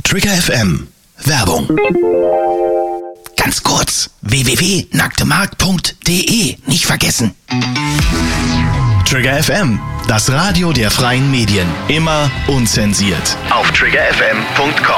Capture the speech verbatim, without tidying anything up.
Trigger F M. Werbung. Ganz kurz, w w w punkt nacktemarkt punkt de. Nicht vergessen. Trigger F M, das Radio der freien Medien. Immer unzensiert. Auf trigger f m punkt com.